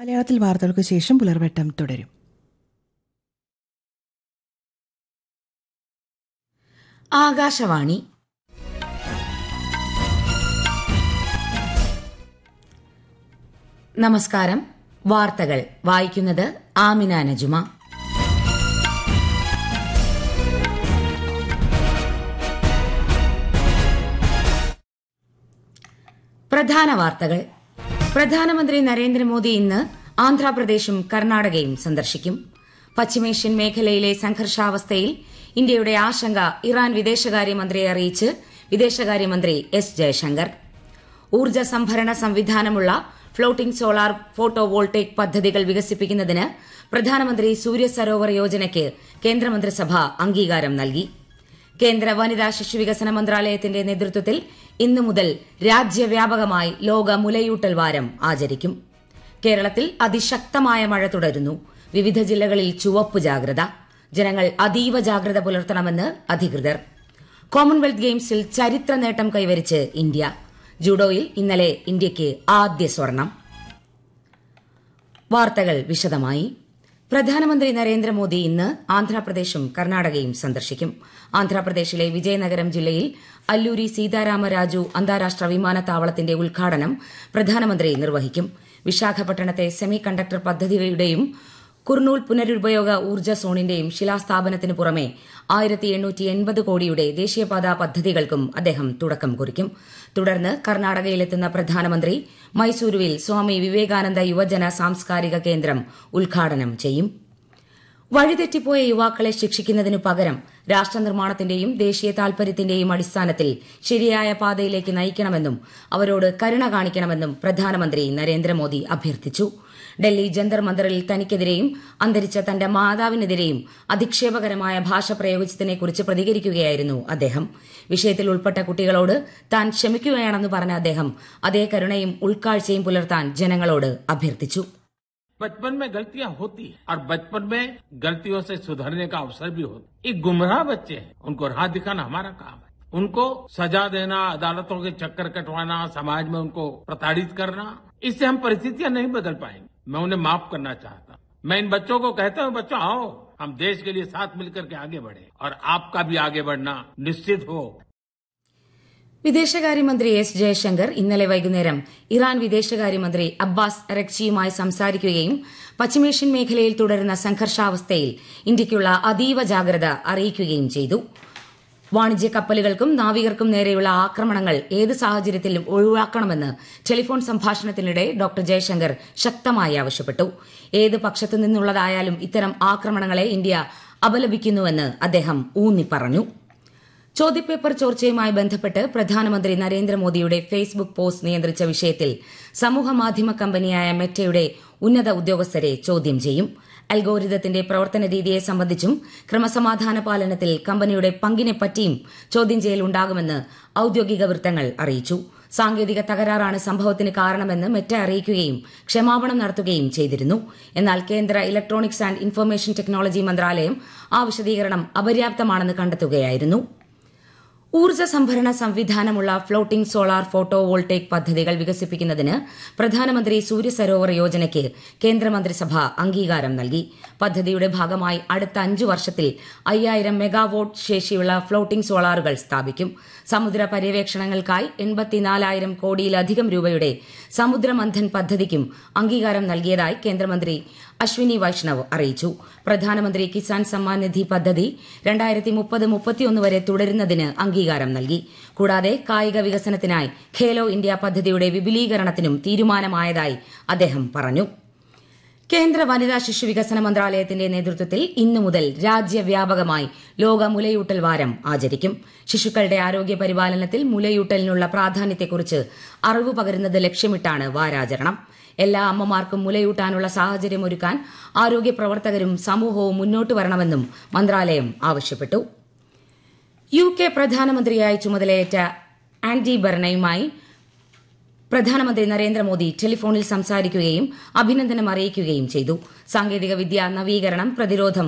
മലയാളത്തിൽ വാർത്തകൾക്ക് ശേഷം പുലർവെട്ടം തുടരും. ആകാശവാണി. നമസ്കാരം. വാർത്തകൾ വായിക്കുന്നത് ആമിന നജുമ. പ്രധാന വാർത്തകൾ. പ്രധാനമന്ത്രി നരേന്ദ്രമോദി ഇന്ന് ആന്ധ്രാപ്രദേശും കർണാടകയും സന്ദർശിക്കും. പശ്ചിമേഷ്യൻ മേഖലയിലെ സംഘർഷാവസ്ഥയിൽ ഇന്ത്യയുടെ ആശങ്ക ഇറാൻ വിദേശകാര്യമന്ത്രിയെ അറിയിച്ച് വിദേശകാര്യമന്ത്രി എസ് ജയശങ്കർ. ഊർജ്ജ സംഭരണ സംവിധാനമുള്ള ഫ്ലോട്ടിംഗ് സോളാർ ഫോട്ടോ വോൾട്ടേക് പദ്ധതികൾ വികസിപ്പിക്കുന്നതിന് പ്രധാനമന്ത്രി സൂര്യ സരോവർ യോജനയ്ക്ക് കേന്ദ്രമന്ത്രിസഭ അംഗീകാരം നൽകി. കേന്ദ്ര വനിതാ ശിശുവികസന മന്ത്രാലയത്തിന്റെ നേതൃത്വത്തിൽ ഇന്നു മുതൽ രാജ്യവ്യാപകമായി ലോക മുലയൂട്ടൽ വാരം ആചരിക്കും. കേരളത്തിൽ അതിശക്തമായ മഴ തുടരുന്നു. വിവിധ ജില്ലകളിൽ ചുവപ്പ് ജാഗ്രത. ജനങ്ങൾ അതീവ ജാഗ്രത പുലർത്തണമെന്ന് അധികൃതർ. കോമൺവെൽത്ത് ഗെയിംസിൽ ചരിത്ര നേട്ടം കൈവരിച്ച് ഇന്ത്യ. ജൂഡോയിൽ ഇന്നലെ ഇന്ത്യയ്ക്ക് ആദ്യ സ്വർണം. വാർത്തകൾ വിശദമായി. പ്രധാനമന്ത്രി നരേന്ദ്രമോദി ഇന്ന് ആന്ധ്രാപ്രദേശും കർണാടകയും സന്ദർശിക്കും. ആന്ധ്രാപ്രദേശിലെ വിജയനഗരം ജില്ലയിൽ അല്ലൂരി സീതാരാമരാജു അന്താരാഷ്ട്ര വിമാനത്താവളത്തിന്റെ ഉദ്ഘാടനം പ്രധാനമന്ത്രി നിർവഹിക്കും. വിശാഖപട്ടണത്തെ സെമി കണ്ടക്ടർ പദ്ധതിയുടെയും കുർണൂൽ പുനരുപയോഗ ഊർജ്ജ സോണിന്റെയും ശിലാസ്ഥാപനത്തിനു പുറമെ 1880 കോടിയുടെ ദേശീയപാത പദ്ധതികൾക്കും അദ്ദേഹം തുടക്കം കുറിക്കും. തുടർന്ന് കർണാടകയിലെത്തുന്ന പ്രധാനമന്ത്രി മൈസൂരുവിൽ സ്വാമി വിവേകാനന്ദ യുവജന സാംസ്കാരിക കേന്ദ്രം ഉദ്ഘാടനം ചെയ്യും. വഴിതെറ്റിപ്പോയ യുവാക്കളെ ശിക്ഷിക്കുന്നതിനു പകരം രാഷ്ട്രനിർമ്മാണത്തിന്റെയും ദേശീയ താൽപര്യത്തിന്റെയും അടിസ്ഥാനത്തിൽ ശരിയായ പാതയിലേക്ക് നയിക്കണമെന്നും അവരോട് കരുണ കാണിക്കണമെന്നും പ്രധാനമന്ത്രി നരേന്ദ്രമോദി അഭ്യർത്ഥിച്ചു. ഡൽഹി ജന്തർ മന്ദറിൽ തനിക്കെതിരെയും അന്തരിച്ച തന്റെ മാതാവിനെതിരെയും അധിക്ഷേപകരമായ ഭാഷ പ്രയോഗിച്ചതിനെക്കുറിച്ച് പ്രതികരിക്കുകയായിരുന്നു അദ്ദേഹം. വിഷയത്തിൽ ഉൾപ്പെട്ട കുട്ടികളോട് താൻ ക്ഷമിക്കുകയാണെന്ന് പറഞ്ഞ അദ്ദേഹം അതേ കരുണയും ഉൾക്കാഴ്ചയും പുലർത്താൻ ജനങ്ങളോട് അഭ്യർത്ഥിച്ചു. बचपन में गलतियां होती हैं और बचपन में गलतियों से सुधरने का अवसर भी होता है. ये गुमराह बच्चे हैं, उनको राह दिखाना हमारा काम है. उनको सजा देना, अदालतों के चक्कर कटवाना, समाज में उनको प्रताड़ित करना, इससे हम परिस्थितियां नहीं बदल पाएंगे. मैं उन्हें माफ करना चाहता हूं. मैं इन बच्चों को कहता हूं, बच्चों आओ, हम देश के लिए साथ मिलकर के आगे बढ़े और आपका भी आगे बढ़ना निश्चित हो. വിദേശകാര്യമന്ത്രി എസ് ജയശങ്കർ ഇന്നലെ വൈകുന്നേരം ഇറാൻ വിദേശകാര്യമന്ത്രി അബ്ബാസ് അരക്ചിയുമായി സംസാരിക്കുകയും പശ്ചിമേഷ്യൻ മേഖലയിൽ തുടരുന്ന സംഘർഷാവസ്ഥയിൽ ഇന്ത്യയ്ക്കുള്ള അതീവ ജാഗ്രത അറിയിക്കുകയും ചെയ്തു. വാണിജ്യ കപ്പലുകൾക്കും നാവികർക്കും നേരെയുള്ള ആക്രമണങ്ങൾ ഏത് സാഹചര്യത്തിലും ഒഴിവാക്കണമെന്ന് ടെലിഫോൺ സംഭാഷണത്തിനിടെ ഡോക്ടർ ജയശങ്കർ ശക്തമായി ആവശ്യപ്പെട്ടു. ഏത് പക്ഷത്തു നിന്നുള്ളതായാലും ഇത്തരം ആക്രമണങ്ങളെ ഇന്ത്യ അപലപിക്കുന്നുവെന്ന് അദ്ദേഹം ഊന്നിപ്പറഞ്ഞു. ചോദ്യപേപ്പർ ചോർച്ചയുമായി ബന്ധപ്പെട്ട് പ്രധാനമന്ത്രി നരേന്ദ്രമോദിയുടെ ഫേസ്ബുക്ക് പോസ്റ്റ് നിയന്ത്രിച്ച വിഷയത്തിൽ സമൂഹമാധ്യമ കമ്പനിയായ മെറ്റയുടെ ഉന്നത ഉദ്യോഗസ്ഥരെ ചോദ്യം ചെയ്യും. അൽഗോരിതത്തിന്റെ പ്രവർത്തന രീതിയെ സംബന്ധിച്ചും ക്രമസമാധാന പാലനത്തിൽ കമ്പനിയുടെ പങ്കിനെപ്പറ്റിയും ചോദ്യം ചെയ്യൽ ഉണ്ടാകുമെന്ന് ഔദ്യോഗിക വൃത്തങ്ങൾ അറിയിച്ചു. സാങ്കേതിക തകരാറാണ് സംഭവത്തിന് കാരണമെന്ന് മെറ്റ അറിയിക്കുകയും ക്ഷമാപണം നടത്തുകയും ചെയ്തിരുന്നു. എന്നാൽ കേന്ദ്ര ഇലക്ട്രോണിക്സ് ആന്റ് ഇൻഫർമേഷൻ ടെക്നോളജി മന്ത്രാലയം ആ വിശദീകരണം അപര്യാപ്തമാണെന്ന് കണ്ടെത്തുകയായിരുന്നു. ഊർജ്ജ സംഭരണ സംവിധാനമുള്ള ഫ്ലോട്ടിംഗ് സോളാർ ഫോട്ടോ വോൾട്ടേക് പദ്ധതികൾ വികസിപ്പിക്കുന്നതിന് പ്രധാനമന്ത്രി സൂര്യ സരോവർ യോജനയ്ക്ക് കേന്ദ്രമന്ത്രിസഭ അംഗീകാരം നൽകി. പദ്ധതിയുടെ ഭാഗമായി അടുത്ത 5 വർഷത്തിൽ 5000 മെഗാവാട്ട് ശേഷിയുള്ള ഫ്ലോട്ടിംഗ് സോളാറുകൾ സ്ഥാപിക്കും. സമുദ്ര പര്യവേക്ഷണങ്ങൾക്കായി 84,000 കോടിയിലധികം രൂപയുടെ സമുദ്രമന്ഥൻ പദ്ധതിക്കും അംഗീകാരം നൽകിയതായി കേന്ദ്രമന്ത്രി അശ്വിനി വൈഷ്ണവ് അറിയിച്ചു. പ്രധാനമന്ത്രി കിസാൻ സമ്മാൻ നിധി പദ്ധതി 2030-31 വരെ തുടരുന്നതിന് അംഗീകാരം നൽകി. കൂടാതെ കായിക വികസനത്തിനായി ഖേലോ ഇന്ത്യ പദ്ധതിയുടെ വിപുലീകരണത്തിനും തീരുമാനമായതായി അദ്ദേഹം പറഞ്ഞു. കേന്ദ്ര വനിതാ ശിശുവികസന മന്ത്രാലയത്തിന്റെ നേതൃത്വത്തിൽ ഇന്നു മുതൽ രാജ്യവ്യാപകമായി ലോക മുലയൂട്ടൽ വാരം ആചരിക്കും. ശിശുക്കളുടെ ആരോഗ്യ പരിപാലനത്തിൽ മുലയൂട്ടലിനുള്ള പ്രാധാന്യത്തെക്കുറിച്ച് അറിവ് പകരുന്നത് ലക്ഷ്യമിട്ടാണ് വാരാചരണം. എല്ലാ അമ്മമാർക്കും മുലയൂട്ടാനുള്ള സാഹചര്യമൊരുക്കാൻ ആരോഗ്യ പ്രവർത്തകരും സമൂഹവും മുന്നോട്ട് വരണമെന്നും മന്ത്രാലയം ആവശ്യപ്പെട്ടു. UK പ്രധാനമന്ത്രിയായി ചുമതലയേറ്റ ആൻഡി ബർണയുമായി പ്രധാനമന്ത്രി നരേന്ദ്രമോദി ടെലിഫോണിൽ സംസാരിക്കുകയും അഭിനന്ദനം അറിയിക്കുകയും ചെയ്തു. സാങ്കേതിക വിദ്യ, നവീകരണം, പ്രതിരോധം,